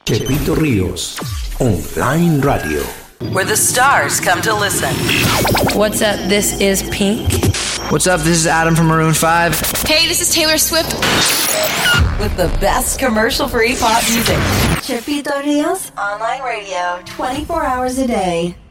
Chepito Ríos, Online Radio. Where the stars come to listen. What's up? This is Pink. What's up? This is Adam from Maroon 5. Hey, this is Taylor Swift. With the best commercial-free pop music. Chepito Ríos Online Radio, 24 hours a day.